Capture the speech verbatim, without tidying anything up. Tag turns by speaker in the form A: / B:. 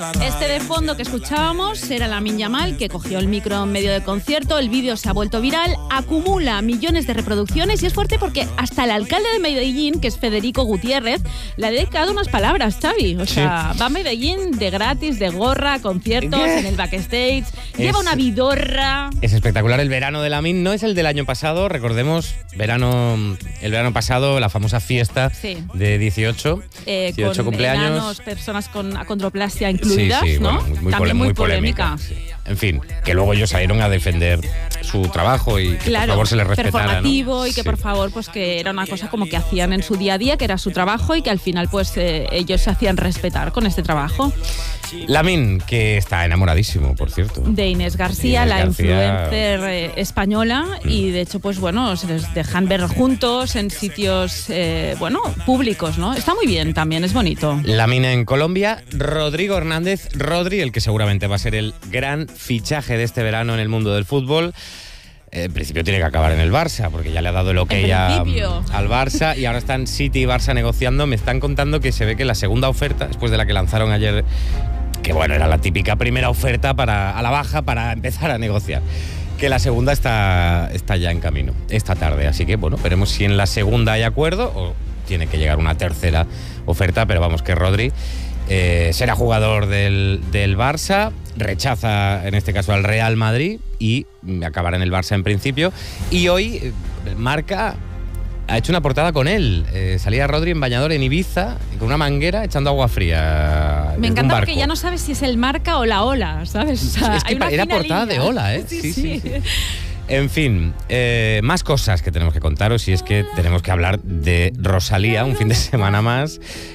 A: Este de fondo que escuchábamos era Lamine Yamal, que cogió el micro en medio del concierto. El vídeo se ha vuelto viral, acumula millones de reproducciones y es fuerte porque hasta el alcalde de Medellín, que es Federico Gutiérrez, le ha dedicado unas palabras, Xavi. O sea, sí. Va a Medellín de gratis, de gorra, conciertos, ¿Qué? en el backstage, es, lleva una vidorra.
B: Es espectacular. El verano de Lamine no es el del año pasado, recordemos, verano, el verano pasado, la famosa fiesta sí. de dieciocho,
A: eh,
B: dieciocho
A: con
B: cumpleaños.
A: Enanos, personas con acondroplasia incluidas,
B: sí, sí,
A: ¿no?
B: Bueno, muy, muy
A: También muy
B: polémica.
A: polémica.
B: Sí. En fin, que luego ellos salieron a defender su trabajo y que
A: claro,
B: por favor se les respetara,
A: performativo,
B: ¿no?
A: y que
B: sí.
A: por favor, pues que era una cosa como que hacían en su día a día, que era su trabajo y que al final pues eh, ellos se hacían respetar con este trabajo.
B: Lamine, que está enamoradísimo, por cierto.
A: De Inés García,
B: Inés
A: la
B: García...
A: influencer eh, española, mm. y de hecho, pues bueno, se les dejan ver juntos en sitios, eh, bueno, públicos, ¿no? Está muy bien también, es bonito.
B: Lamine en Colombia, Rodrigo Hernández, Rodri, el que seguramente va a ser el gran fichaje de este verano en el mundo del fútbol. En principio tiene que acabar en el Barça, porque ya le ha dado el ok a, al Barça y ahora están City y Barça negociando. Me están contando que se ve que la segunda oferta, después de la que lanzaron ayer, que bueno, era la típica primera oferta para, a la baja para empezar a negociar, que la segunda está, está ya en camino esta tarde. Así que bueno, veremos si en la segunda hay acuerdo o tiene que llegar una tercera oferta, pero vamos, que Rodri eh, será jugador del, del Barça, rechaza en este caso al Real Madrid y acabará en el Barça en principio. Y hoy eh, Marca ha hecho una portada con él. Eh, salía Rodri en bañador en Ibiza con una manguera echando agua fría.
A: Me encanta porque ya no sabes si es el Marca o la Ola, ¿sabes? O sea,
B: es que
A: hay
B: era
A: una
B: portada
A: línea.
B: de Ola, ¿eh?
A: Sí, sí. sí. sí.
B: En fin, eh, más cosas que tenemos que contaros y es que tenemos que hablar de Rosalía un fin de semana más.